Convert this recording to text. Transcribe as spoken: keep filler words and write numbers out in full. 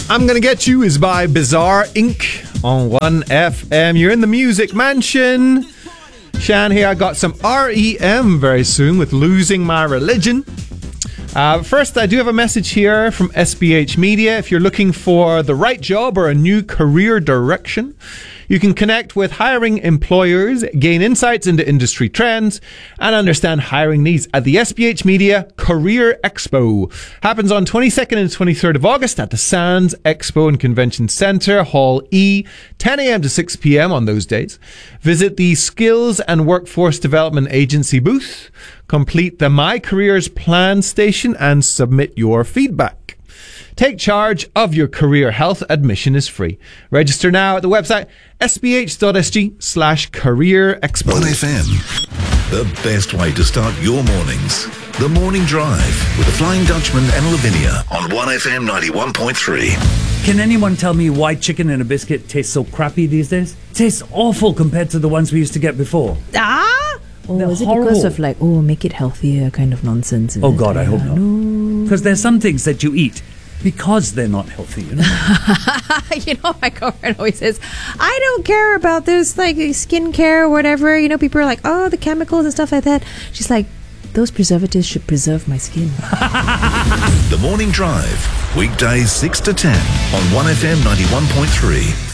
I'm Gonna Get You is by Bizarre Incorporated on one F M. You're in the Music Mansion. Shan here. I got some R E M very soon with Losing My Religion. Uh, first, I do have a message here from S B H Media. If you're looking for the right job or a new career direction, you can connect with hiring employers, gain insights into industry trends, and understand hiring needs at the S B H Media Career Expo. Happens on twenty-second and twenty-third of August at the Sands Expo and Convention Centre, Hall E, ten a.m. to six p.m. on those days. Visit the Skills and Workforce Development Agency booth, complete the My Careers Plan station, and submit your feedback. Take charge of your career health. Admission is free. Register now at the website sbh.sg slash career expo. one F M, the best way to start your mornings. The Morning Drive with the Flying Dutchman and Lavinia on one F M ninety-one point three. Can anyone tell me why chicken in a biscuit tastes so crappy these days? It tastes awful compared to the ones we used to get before. Ah! Oh, They're is it horrible. because of like, oh, make it healthier kind of nonsense? is Oh it? God, I hope Yeah, not. no. Because there's some things that you eat because they're not healthy, you know? You know, my girlfriend always says, I don't care about this, like, skincare or whatever. You know, people are like, oh, the chemicals and stuff like that. She's like, those preservatives should preserve my skin. The Morning Drive, weekdays six to ten on one F M ninety-one point three.